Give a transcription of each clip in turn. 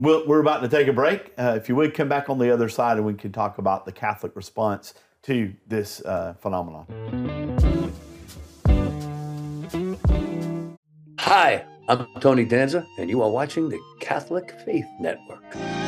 We're about to take a break. If you would come back on the other side and we can talk about the Catholic response to this phenomenon. Hi, I'm Tony Danza, and you are watching the Catholic Faith Network.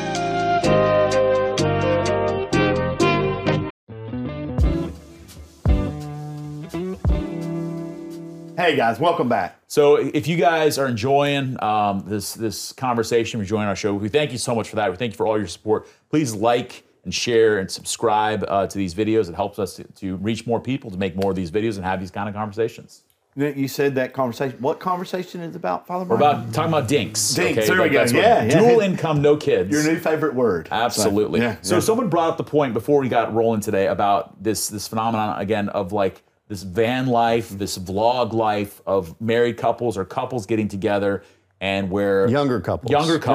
Hey guys, welcome back. So if you guys are enjoying this conversation, enjoying our show, we thank you so much for that. We thank you for all your support. Please like and share and subscribe to these videos. It helps us to reach more people, to make more of these videos and have these kind of conversations. You said that conversation. What conversation is about, Father We're Martin? talking about dinks. Dinks, okay? there we go. Yeah. Dual income, no kids. Your new favorite word. Absolutely. So someone brought up the point before we got rolling today about this phenomenon, again, of like this van life, this vlog life of married couples or couples getting together and where... Younger couples.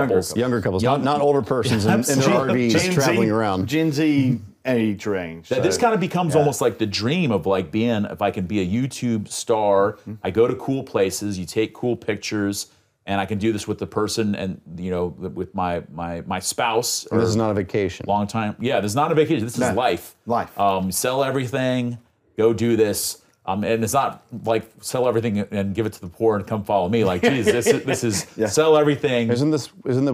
Not older persons in their RVs traveling around. Gen Z age range. This kind of becomes almost like the dream of like being, if I can be a YouTube star, I go to cool places, you take cool pictures, and I can do this with the person and, you know, with my spouse. And this is not a vacation. Long time. Yeah, this is not a vacation. This is life. Life. Sell everything, go do this. And it's not like sell everything and give it to the poor and come follow me. Like, geez, this is sell everything. Isn't this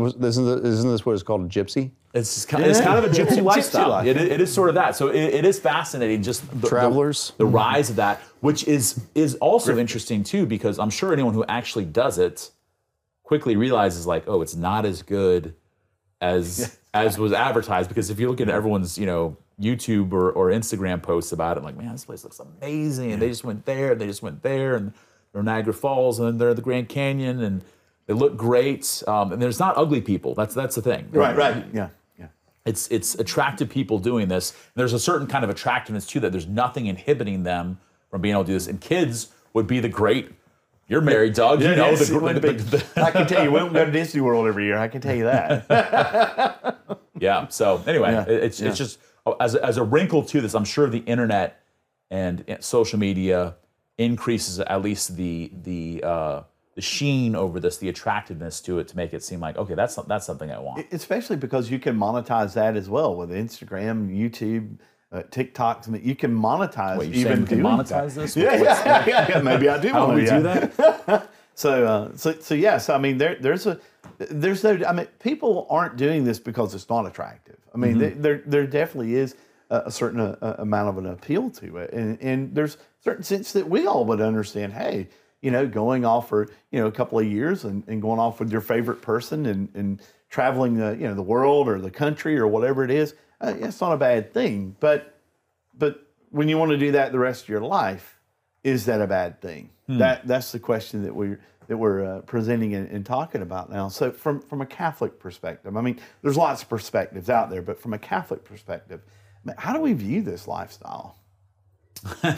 what is called a gypsy? It's kind of a gypsy lifestyle. It is sort of that. So it is fascinating, just the rise of that, which is also interesting too, because I'm sure anyone who actually does it quickly realizes like, oh, it's not as good as was advertised. Because if you look at everyone's, you know, YouTube or Instagram posts about it, I'm like, man, this place looks amazing. And they just went there, and they're Niagara Falls, and they're the Grand Canyon, and they look great. And there's not ugly people. That's the thing. Right. Yeah. It's attractive people doing this. And there's a certain kind of attractiveness to that. There's nothing inhibiting them from being able to do this. And kids would be the great. You're married, Doug. Yeah, you know I can tell you, we don't go to Disney World every year. I can tell you that. Yeah. So anyway, it's just as a wrinkle to this. I'm sure the internet and social media increases at least the sheen over this, the attractiveness to it, to make it seem like, okay, that's something I want. Especially because you can monetize that as well with Instagram, YouTube, TikToks. I mean, you can monetize. Wait, you're saying we can monetize this? Yeah. Maybe I do. How do we do that? So yes. I mean, there's no. I mean, people aren't doing this because it's not attractive. I mean, there definitely is a certain amount of an appeal to it, and there's a certain sense that we all would understand. Hey, you know, going off for, you know, a couple of years and going off with your favorite person and traveling the world or the country or whatever it is, it's not a bad thing. But when you want to do that the rest of your life, is that a bad thing? That's the question that we're presenting and talking about now. So from a Catholic perspective, I mean, there's lots of perspectives out there, but from a Catholic perspective, how do we view this lifestyle? Not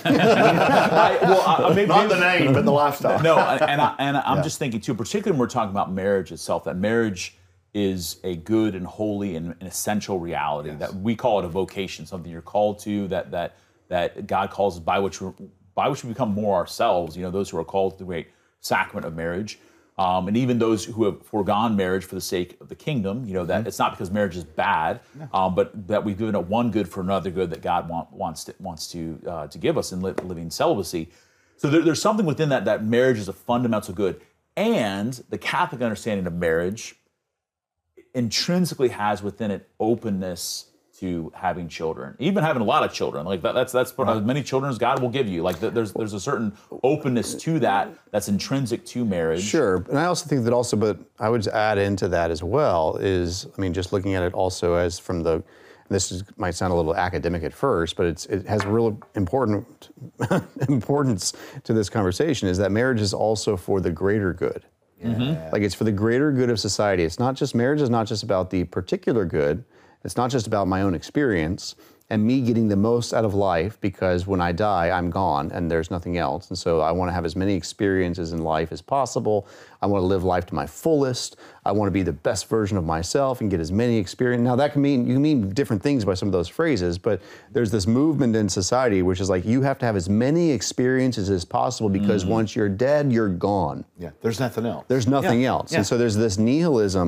the name, but the lifestyle. No, and I'm just thinking too, particularly when we're talking about marriage itself, that marriage is a good and holy and an essential reality. That we call it a vocation, something you're called to, that God calls us, by which we become more ourselves. You know, those who are called to the great sacrament of marriage. And even those who have foregone marriage for the sake of the kingdom, you know, that it's not because marriage is bad, but that we've given it one good for another good that God wants to give us in living celibacy. So there's something within that marriage is a fundamental good. And the Catholic understanding of marriage intrinsically has within it openness to having children, even having a lot of children. Like that's as many children as God will give you. Like there's a certain openness to that's intrinsic to marriage. Sure, and I also think that but I would add into that as well is, I mean, just looking at it also as from might sound a little academic at first, but it has real important importance to this conversation, is that marriage is also for the greater good. Like it's for the greater good of society. It's not just, marriage is not just about the particular good. It's not just about my own experience and me getting the most out of life, because when I die, I'm gone and there's nothing else. And so I want to have as many experiences in life as possible. I want to live life to my fullest. I want to be the best version of myself and get as many experiences. Now that can mean different things by some of those phrases, but there's this movement in society which is like, you have to have as many experiences as possible, because once you're dead, you're gone. Yeah, there's nothing else. There's nothing else. And so there's this nihilism